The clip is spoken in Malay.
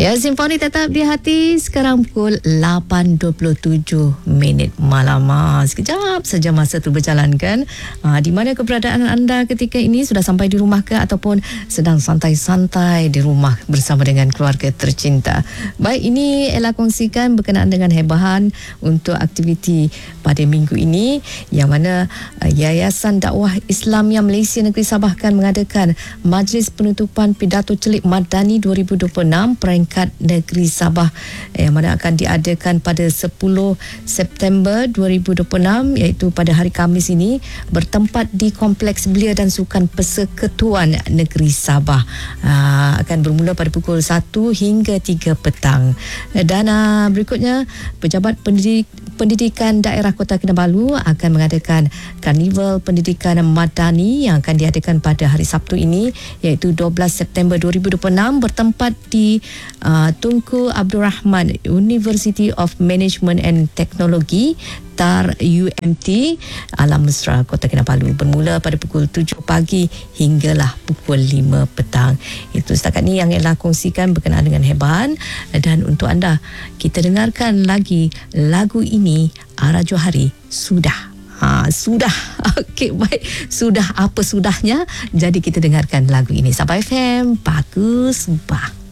Ya, Simfoni tetap di hati. Sekarang pukul 8.27 malam. Sekejap saja masa tu berjalan kan. Di mana keberadaan anda ketika ini? Sudah sampai di rumah ke ataupun sedang santai-santai di rumah bersama dengan keluarga tercinta? Baik, ini Ella kongsikan berkenaan dengan hebahan untuk aktiviti pada minggu ini, yang mana Yayasan Dakwah Islamiyah Malaysia Negeri Sabah akan mengadakan Majlis Penutupan Pidato Celik Madani 2026 peringkat Negeri Sabah, yang mana akan diadakan pada 10 September 2026, iaitu pada hari Khamis ini, bertempat di Kompleks Belia dan Sukan Persekutuan Negeri Sabah. Akan bermula pada pukul 1 hingga 3 petang. Dan berikutnya, Pejabat Pendidikan Daerah Kota Kinabalu akan mengadakan Karnival Pendidikan Madani yang akan diadakan pada hari Sabtu ini, iaitu 12 September 2026, bertempat di Tunku Abdul Rahman University of Management and Technology, TAR UMT, Alam Mesra, Kota Kinabalu, bermula pada pukul 7 pagi hinggalah pukul 5 petang. Itu setakat ni yang Ella kongsikan berkenaan dengan hebahan. Dan untuk anda, kita dengarkan lagi lagu ini, Ara Johari, Sudah. Sudah. Okey, baik. Sudah, apa sudahnya? Jadi kita dengarkan lagu ini. Sabah FM, bagus, bah.